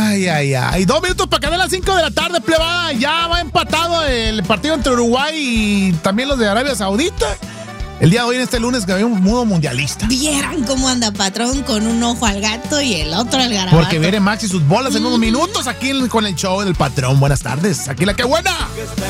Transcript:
Ay. 2 minutos para que dé las 5 de la tarde, plebada. Ya va empatado el partido entre Uruguay y también los de Arabia Saudita. El día de hoy, en este lunes, que había un mundo mundialista. Vieran cómo anda patrón con un ojo al gato y el otro al garabato. Porque viene Max y sus bolas en unos minutos aquí con el show del patrón. Buenas tardes. Aquí la que buena.